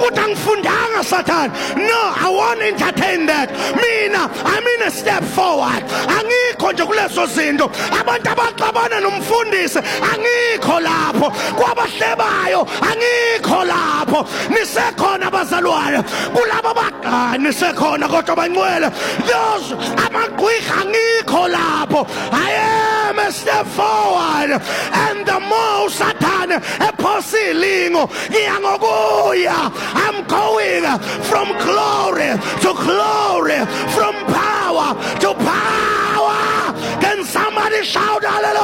uthi angifundanga Satan. No, I won't entertain that. Mina I'm in a step forward. Angikho nje kuleso zinto. Abantu abaxabana nomfundisi angikho lapho. Kwabahlebayo angikho lapho. Nisekhona abazalwane. Kulabo nisekhona kodwa bangcwele. Those amagqwirha angikho lapho. I am a step forward, and the more Satan ephosilingo ngiyangokuya. I'm going from glory to glory, from power to power. Can somebody shout hallelujah?